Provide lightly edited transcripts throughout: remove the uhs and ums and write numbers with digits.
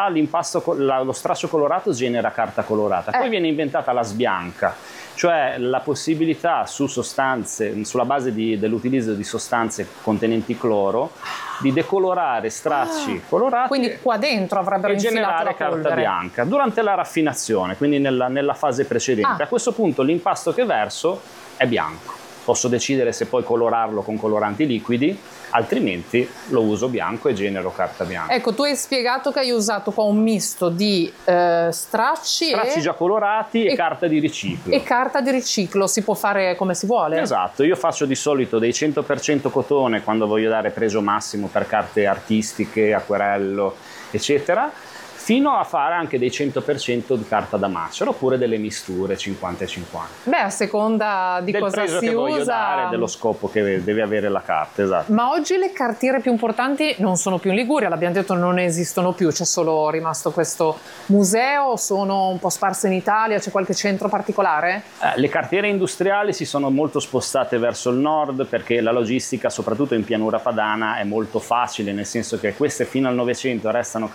lo straccio colorato genera carta colorata. Poi viene inventata la sbianca, cioè la possibilità sulla base dell'utilizzo di sostanze contenenti cloro di decolorare stracci colorati. Quindi qua dentro avrebbero e infilato generare la polvere. carta bianca durante la raffinazione, quindi nella fase precedente. A questo punto l'impasto che verso è bianco. Posso decidere se poi colorarlo con coloranti liquidi, altrimenti lo uso bianco e genero carta bianca. Ecco, tu hai spiegato che hai usato qua un misto di stracci già colorati e carta di riciclo. E carta di riciclo, si può fare come si vuole? Esatto, io faccio di solito dei 100% cotone quando voglio dare pregio massimo per carte artistiche, acquerello, eccetera, fino a fare anche dei 100% di carta da macero, oppure delle misture 50 e 50. Beh, a seconda di cosa si usa. Del pregio che voglio dare, dello scopo che deve avere la carta, esatto. Ma oggi le cartiere più importanti non sono più in Liguria, l'abbiamo detto, non esistono più, c'è solo rimasto questo museo, sono un po' sparse in Italia, c'è qualche centro particolare? Le cartiere industriali si sono molto spostate verso il nord, perché la logistica, soprattutto in pianura padana, è molto facile, nel senso che queste fino al Novecento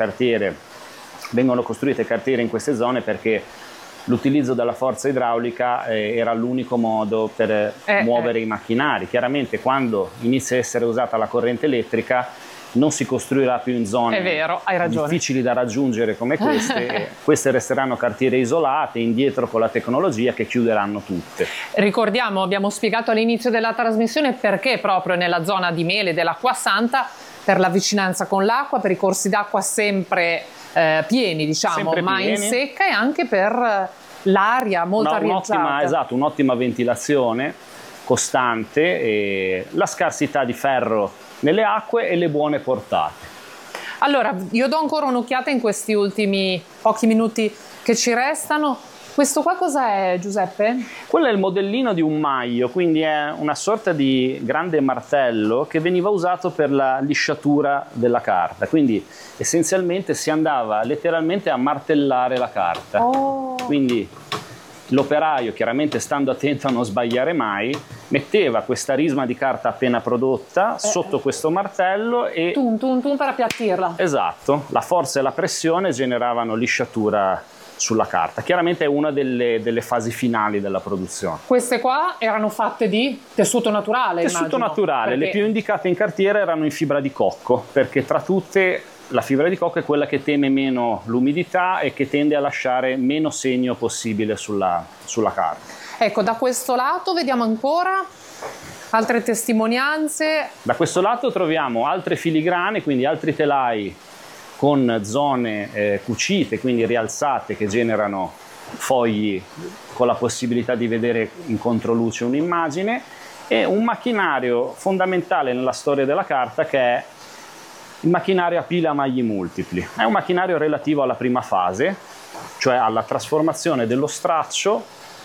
vengono costruite cartiere in queste zone perché l'utilizzo della forza idraulica era l'unico modo per muovere i macchinari. Chiaramente quando inizia a essere usata la corrente elettrica non si costruirà più in zone È vero, hai ragione, difficili da raggiungere come queste. Queste resteranno cartiere isolate, indietro con la tecnologia, che chiuderanno tutte. Ricordiamo, abbiamo spiegato all'inizio della trasmissione perché proprio nella zona di Mele dell'Acqua Santa, per la vicinanza con l'acqua, per i corsi d'acqua sempre pieni, diciamo, sempre ma pieni. in secca, e anche per l'aria molto arieggiata. Esatto, un'ottima ventilazione costante, e la scarsità di ferro nelle acque e le buone portate. Allora, io do ancora un'occhiata in questi ultimi pochi minuti che ci restano. Questo qua cosa è, Giuseppe? Quello è il modellino di un maglio, quindi è una sorta di grande martello che veniva usato per la lisciatura della carta, quindi essenzialmente si andava letteralmente a martellare la carta. Quindi l'operaio, chiaramente stando attento a non sbagliare mai, metteva questa risma di carta appena prodotta sotto questo martello e tum tum tum per appiattirla. Esatto, la forza e la pressione generavano lisciatura sulla carta. Chiaramente è una delle fasi finali della produzione. Queste qua erano fatte di tessuto naturale, tessuto immagino, naturale, perché... le più indicate in cartiera erano in fibra di cocco, perché tra tutte la fibra di cocco è quella che teme meno l'umidità e che tende a lasciare meno segno possibile sulla carta. Ecco, da questo lato vediamo ancora altre testimonianze. Da questo lato troviamo altre filigrane, quindi altri telai con zone cucite, quindi rialzate, che generano fogli con la possibilità di vedere in controluce un'immagine, e un macchinario fondamentale nella storia della carta, che è il macchinario a pila a magli multipli. È un macchinario relativo alla prima fase, cioè alla trasformazione dello straccio.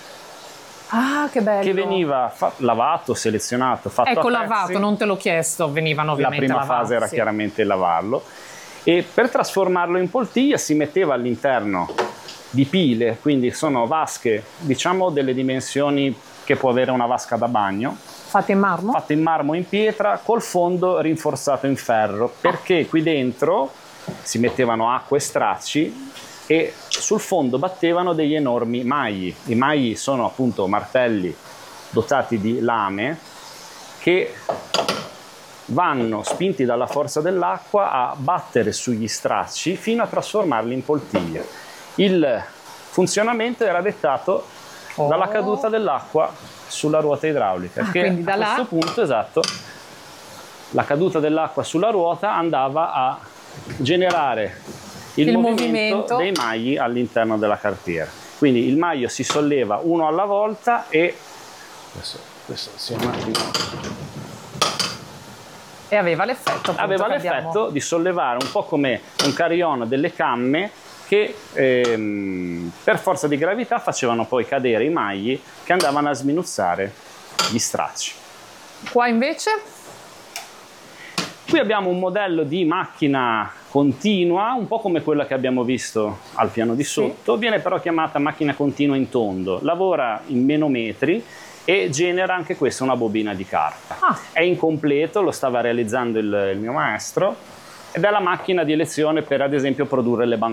Ah, che bello! Che veniva lavato, selezionato, fatto ecco, a pezzi. Lavato, non te l'ho chiesto, venivano ovviamente lavati. La prima fase era chiaramente lavarlo, e per trasformarlo in poltiglia si metteva all'interno di pile, quindi sono vasche, diciamo, delle dimensioni che può avere una vasca da bagno. Fatte in marmo? Fatte in marmo in pietra, col fondo rinforzato in ferro, perché qui dentro si mettevano acqua e stracci e sul fondo battevano degli enormi magli. I magli sono appunto martelli dotati di lame che vanno spinti dalla forza dell'acqua a battere sugli stracci fino a trasformarli in poltiglia. Il funzionamento era dettato dalla caduta dell'acqua sulla ruota idraulica, che a questo punto, esatto, la caduta dell'acqua sulla ruota andava a generare il movimento dei magli all'interno della cartiera. Quindi il maglio si solleva uno alla volta e questo sia un attimo. E aveva l'effetto di sollevare, un po' come un carillon delle camme che per forza di gravità facevano poi cadere i magli che andavano a sminuzzare gli stracci. Qua invece? Qui abbiamo un modello di macchina continua, un po' come quella che abbiamo visto al piano di sotto, sì. Viene però chiamata macchina continua in tondo, lavora in menometri e genera anche questa una bobina di carta. È incompleto, lo stava realizzando il mio maestro, ed è la macchina di elezione per, ad esempio, produrre le banconote.